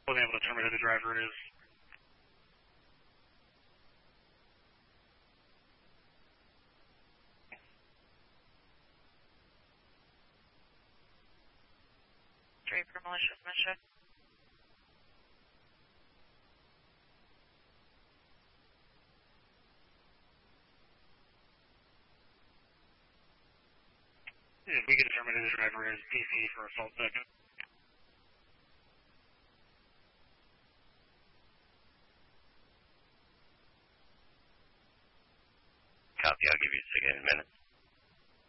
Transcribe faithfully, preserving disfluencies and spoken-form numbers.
Wasn't able to determine who the driver is. Three for malicious mission. If we can determine who the driver is, P C for assault second. Copy, I'll give you a second in a minute.